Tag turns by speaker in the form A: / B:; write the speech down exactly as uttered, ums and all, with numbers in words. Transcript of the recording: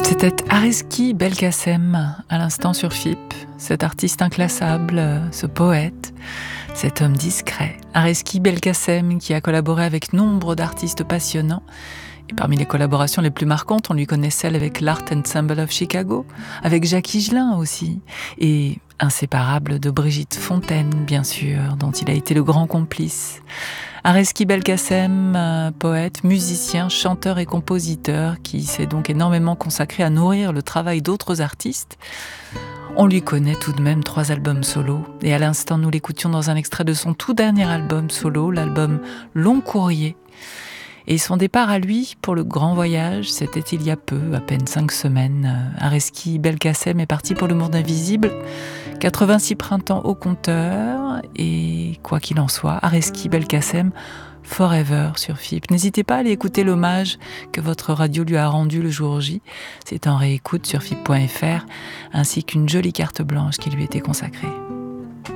A: C'était Areski Belkacem, à l'instant sur F I P, cet artiste inclassable, ce poète, cet homme discret. Areski Belkacem qui a collaboré avec nombre d'artistes passionnants. Et parmi les collaborations les plus marquantes, on lui connaît celle avec l'Art Ensemble of Chicago, avec Jacques Higelin aussi, et inséparable de Brigitte Fontaine, bien sûr, dont il a été le grand complice. Areski Belkacem, poète, musicien, chanteur et compositeur, qui s'est donc énormément consacré à nourrir le travail d'autres artistes. On lui connaît tout de même trois albums solo, et à l'instant nous l'écoutions dans un extrait de son tout dernier album solo, l'album Long Courrier. Et son départ à lui pour le grand voyage, c'était il y a peu, à peine cinq semaines. Areski Belkacem est parti pour le monde invisible, quatre-vingt-six printemps au compteur, et quoi qu'il en soit, Areski Belkacem forever sur F I P. N'hésitez pas à aller écouter l'hommage que votre radio lui a rendu le jour J. C'est en réécoute sur F I P point F R, ainsi qu'une jolie carte blanche qui lui était consacrée.